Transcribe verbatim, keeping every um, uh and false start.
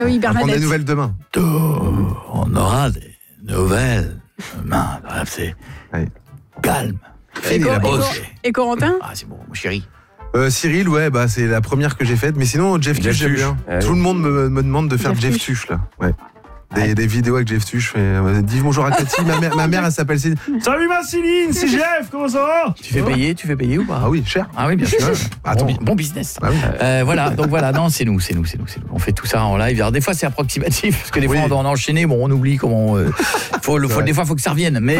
Oui, On va prendre Bernadette. des nouvelles demain. On aura des nouvelles demain. Bref, c'est Ouais. calme. Et, Fini Cor- la et, brosse. Cor- et Corentin? Ah, c'est bon, mon chéri. Euh, Cyril, ouais, bah c'est la première que j'ai faite. Mais sinon, Jeff Tuch, Jeff j'aime Tuch. bien. Ah oui. Tout le monde me, me demande de faire Jeff Jeff Tuch. Tuch, là. Ouais. Des, des vidéos avec Jeff Tuch. Euh, dis bonjour à Cathy. ma mère, ma mère, elle s'appelle Céline. Salut ma Céline, c'est Jeff, comment ça va? Tu fais payer, tu fais payer ou pas? Ah oui, cher. Ah oui, bien sûr. Attends. Bon, bon business. Bah oui. Euh, voilà, donc voilà, non, c'est nous, c'est nous, c'est nous, c'est nous. On fait tout ça en live. Alors des fois c'est approximatif parce que des Oui. fois on doit en enchaîner, bon, on oublie comment. Euh, faut, le- faut, vrai. des fois faut que ça revienne, mais